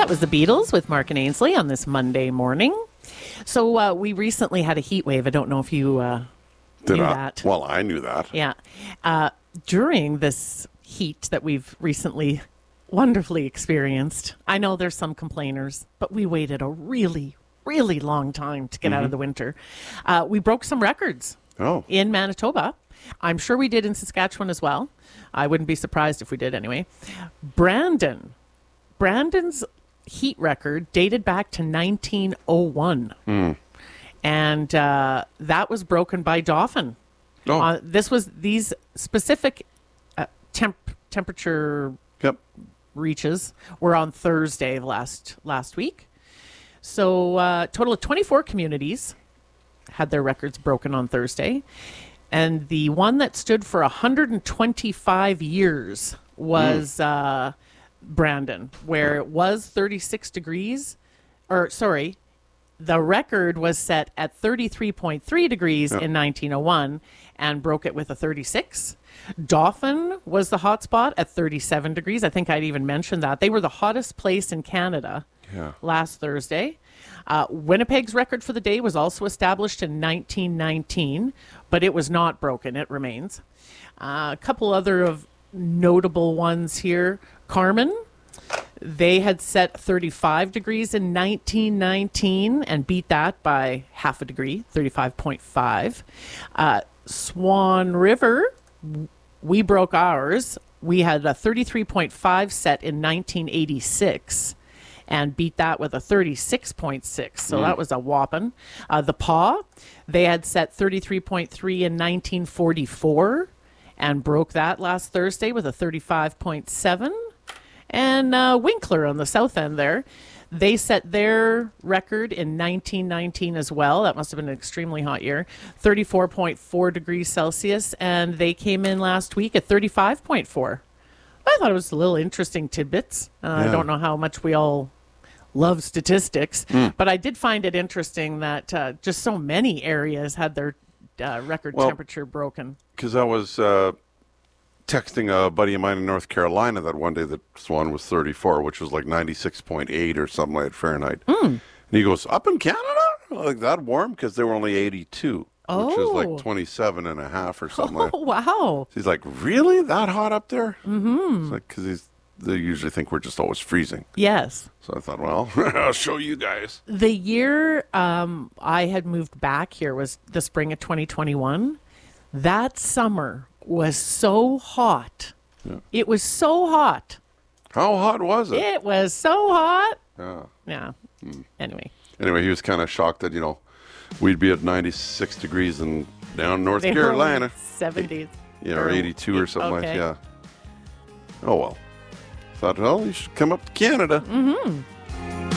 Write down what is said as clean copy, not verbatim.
That was the Beatles with Mark and Ainsley on this Monday morning. So we recently had a heat wave. I don't know if you knew that. Well, I knew that. Yeah. During this heat that we've recently wonderfully experienced, I know there's some complainers, but we waited a really, really long time to get out of the winter. We broke some records in Manitoba. I'm sure we did in Saskatchewan as well. I wouldn't be surprised if we did anyway. Brandon's heat record dated back to 1901. And that was broken by Dauphin. These specific temperature reaches were on Thursday last week. So a total of 24 communities had their records broken on Thursday. And the one that stood for 125 years was Brandon, where it was 36 degrees. The record was set at 33.3 degrees in 1901 and broke it with a 36. Dauphin was the hot spot at 37 degrees. I think I'd even mentioned that. They were the hottest place in Canada last Thursday. Winnipeg's record for the day was also established in 1919, but it was not broken. It remains. A couple other of notable ones here. Carmen, they had set 35 degrees in 1919 and beat that by half a degree, 35.5. Swan River, we broke ours. We had a 33.5 set in 1986 and beat that with a 36.6. So that was a whopping. The Paw, they had set 33.3 in 1944 and broke that last Thursday with a 35.7. And Winkler on the south end there, they set their record in 1919 as well. That must have been an extremely hot year, 34.4 degrees Celsius. And they came in last week at 35.4. I thought it was a little interesting tidbits. I don't know how much we all love statistics, but I did find it interesting that just so many areas had their record temperature broken. Because I was texting a buddy of mine in North Carolina that one day that Swan was 34, which was like 96.8 or something like that Fahrenheit. And he goes, up in Canada? Like that warm? Because they were only 82, which is like 27 and a half or something like that. Wow. So he's like, really? That hot up there? It's like, because they usually think we're just always freezing. Yes. So I thought, well, I'll show you guys. The year I had moved back here was the spring of 2021. That summer was so hot. It was so hot. How hot was it? It was so hot. Yeah. Anyway, he was kind of shocked that, we'd be at 96 degrees and down North Carolina. 70s. Or 82 or something like that. Oh, well. Thought, well, you should come up to Canada.